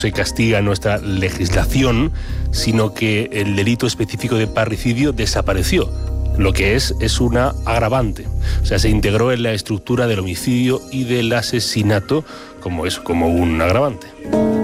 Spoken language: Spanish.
se castiga en nuestra legislación, sino que el delito específico de parricidio desapareció. Lo que es una agravante. O sea, se integró en la estructura del homicidio y del asesinato como un agravante.